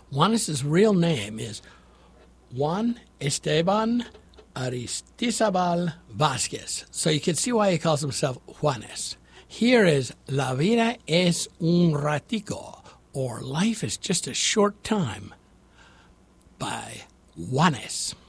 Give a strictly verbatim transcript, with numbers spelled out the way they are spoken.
Juanes' real name is Juan Esteban Aristizabal Vasquez. So you can see why he calls himself Juanes. Here is La vida es un ratico, or Life is just a short time, by Juanes.